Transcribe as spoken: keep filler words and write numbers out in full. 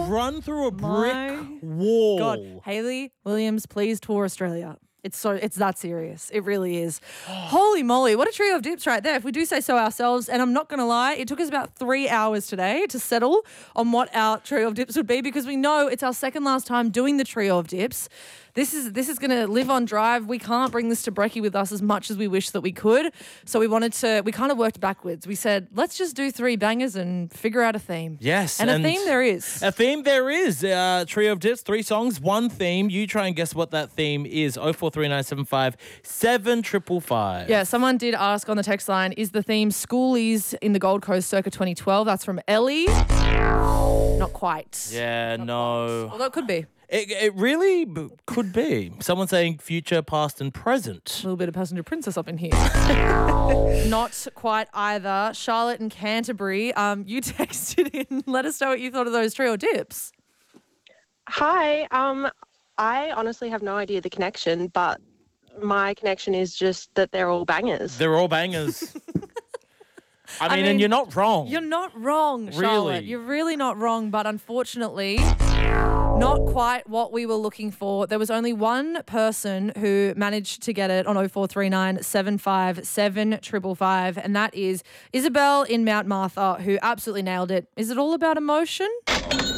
run through a brick My wall. God, Hayley Williams, please tour Australia. It's so it's that serious. It really is. Holy moly, what a trio of dips right there. If we do say so ourselves, and I'm not going to lie, it took us about three hours today to settle on what our trio of dips would be because we know it's our second last time doing the trio of dips. This is this is going to live on drive. We can't bring this to Brekkie with us as much as we wish that we could. So we wanted to, we kind of worked backwards. We said, let's just do three bangers and figure out a theme. Yes. And, and a theme there is. A theme there is. Uh, trio of dips, three songs, one theme. You try and guess what that theme is. oh four three nine seven five seven five five. Yeah, someone did ask on the text line, is the theme Schoolies in the Gold Coast circa twenty twelve? That's from Ellie. Not quite. Yeah, Not no. quite. Although it could be. It, it really b- could be. Someone saying future, past, and present. A little bit of Passenger Princess up in here. Not quite either. Charlotte and Canterbury, um, you texted in. Let us know what you thought of those trio dips. Hi. Um, I honestly have no idea the connection, but my connection is just that they're all bangers. They're all bangers. I, mean, I mean, and you're not wrong. You're not wrong, Charlotte. Really? You're really not wrong, but unfortunately, not quite what we were looking for. There was only one person who managed to get it on oh four three nine seven five seven five five, and that is Isabel in Mount Martha, who absolutely nailed it. Is it all about emotion?